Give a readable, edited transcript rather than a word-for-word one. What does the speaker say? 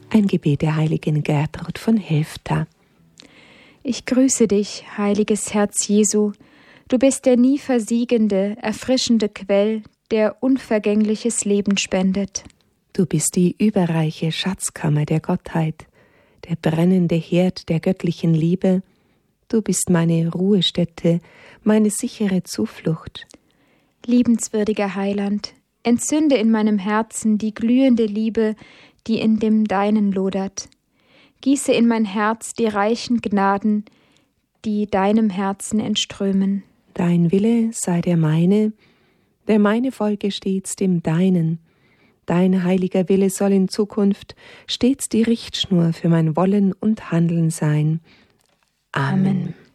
Ein Gebet der heiligen Gertrud von Helfta. Ich grüße dich, heiliges Herz Jesu. Du bist der nie versiegende, erfrischende Quell, der unvergängliches Leben spendet. Du bist die überreiche Schatzkammer der Gottheit, der brennende Herd der göttlichen Liebe. Du bist meine Ruhestätte, meine sichere Zuflucht. Liebenswürdiger Heiland, entzünde in meinem Herzen die glühende Liebe, die in dem Deinen lodert. Gieße in mein Herz die reichen Gnaden, die deinem Herzen entströmen. Dein Wille sei der meine folge stets dem Deinen. Dein heiliger Wille soll in Zukunft stets die Richtschnur für mein Wollen und Handeln sein. Amen.